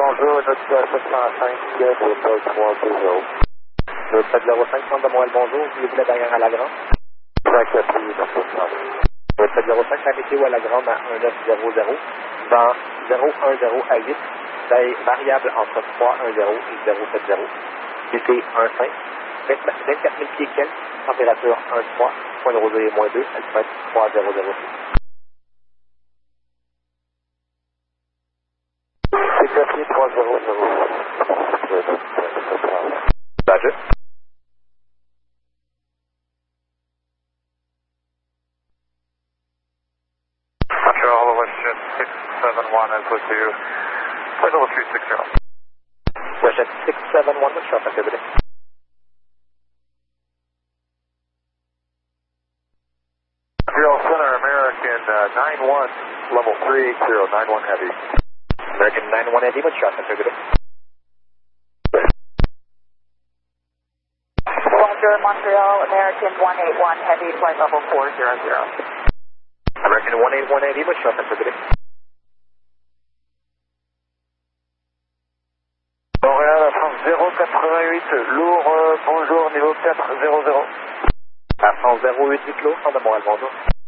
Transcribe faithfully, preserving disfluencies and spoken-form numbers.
bonjour, notre sept cent cinq, Delta trois deux zéro. Le sept zéro cinq, centre de Montréal, bonjour, voulez-vous la derrière à la grande? cinq appui, dans ce sens. Le sept zéro cinq, la météo à la grande à un neuf zéro zéro, dans zéro un zéro à huit, taille variable entre trois un zéro et zéro sept zéro, humidité un cinq, vingt-quatre mille pieds quelques, température un trois, point de rosée moins deux, altimètre trois zéro zéro six. C'est copié trois zéro zéro. Roger. Control, Westjet six seven one is with you. Point level three six zero. Westjet six seven one, what's your activity? Montreal Center, American uh, nine one, level three eight zero, nine one heavy. American nine one Heavy, what's your activity? Roger, Montreal, American one eight one Heavy, flight level four zero zero. American one eight one Heavy, what's your activity? Montréal, France zéro quatre-vingt-huit, lourd, euh, bonjour, niveau quatre zéro zéro. À France zéro huit, lourd, centre de Montréal, bonjour.